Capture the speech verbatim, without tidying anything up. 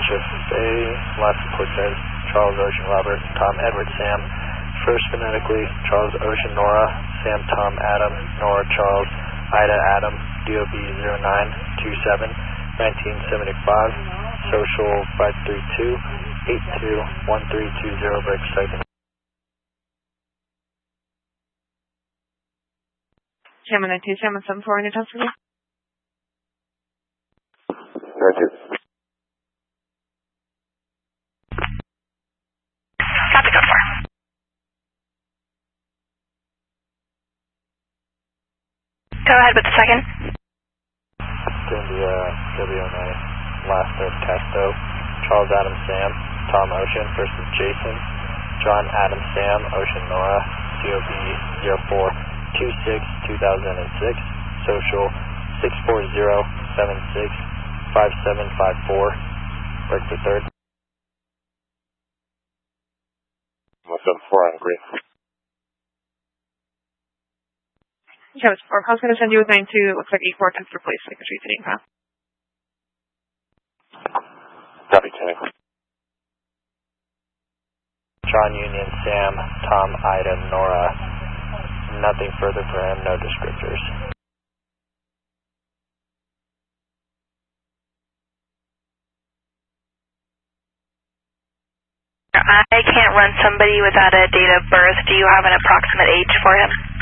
Bishop Bay. Last report says Charles Ocean Robert, Tom Edward Sam. First phonetically, Charles Ocean Nora, Sam Tom Adam, Nora Charles, Ida Adam, D O B zero nine two seven, nineteen seventy-five, social five three two, eight two one three two zero, break second. Chairman nine two seven seven four, any time for you? Roger. Copy, code four. Go ahead with the second. India W O nine, last of Casto, Charles Adam Sam, Tom Ocean, first is Jason, John Adam Sam, Ocean Nora, C O B zero four two six two thousand six, social six four zero seven six five seven five four, break the third. one seven four on green. Okay, I was going to send you with nine two. It looks like eight four tends to replace like a street sitting path. Copy, ten. John Union, Sam, Tom, Ida, Nora. Nothing further for him, no descriptors. I can't run somebody without a date of birth. Do you have an approximate age for him?